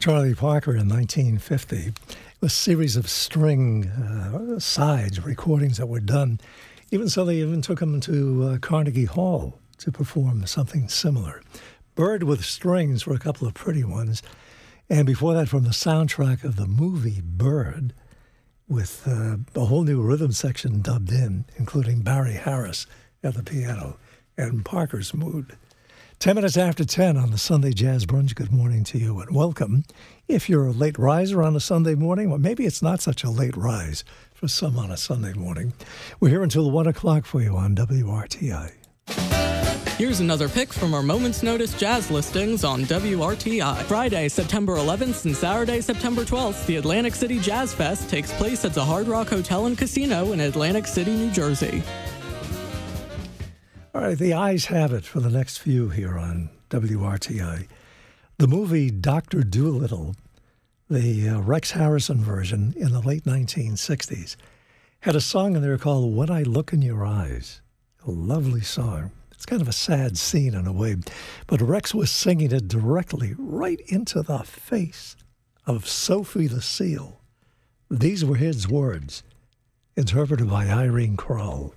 Charlie Parker in 1950. A series of string sides, recordings that were done. Even so, they even took him to Carnegie Hall to perform something similar. Bird with Strings were a couple of pretty ones. And before that, from the soundtrack of the movie Bird, with a whole new rhythm section dubbed in, including Barry Harris at the piano and Parker's Mood. 10 minutes after 10 on the Sunday Jazz Brunch. Good morning to you and welcome. If you're a late riser on a Sunday morning, well, maybe it's not such a late rise for some on a Sunday morning. We're here until 1 o'clock for you on WRTI. Here's another pick from our Moment's Notice jazz listings on WRTI. Friday, September 11th and Saturday, September 12th, the Atlantic City Jazz Fest takes place at the Hard Rock Hotel and Casino in Atlantic City, New Jersey. All right, the eyes have it for the next few here on WRTI. The movie Dr. Dolittle, the Rex Harrison version in the late 1960s, had a song in there called When I Look in Your Eyes. A lovely song. It's kind of a sad scene in a way, but Rex was singing it directly right into the face of Sophie the Seal. These were his words, interpreted by Irene Kroll.